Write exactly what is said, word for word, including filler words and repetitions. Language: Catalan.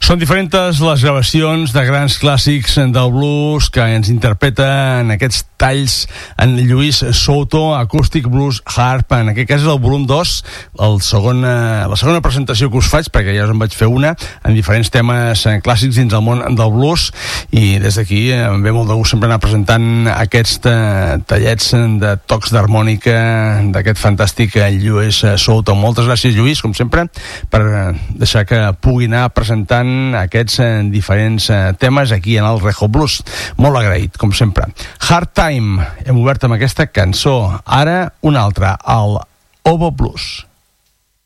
Són diferents les gravacions de grans clàssics del blues que ens interpreta en aquests talls en Lluís Souto, Acoustic Blues Harp. En aquest cas és el volum dos, el segon, la segona presentació que us faig, perquè ja us en vaig fer una, en diferents temes clàssics dins el món del blues, i des d'aquí em ve molt de gust sempre anar presentant aquests tallets de tocs d'harmònica d'aquest fantàstic Lluís Souto. Moltes gràcies, Lluís, com sempre, per deixar que pugui anar presentant aquests diferents temes aquí en el Rejo Blues. Molt agraït, com sempre. Hard Time, hem obert amb aquesta cançó. Ara una altra, el Oboe Blues.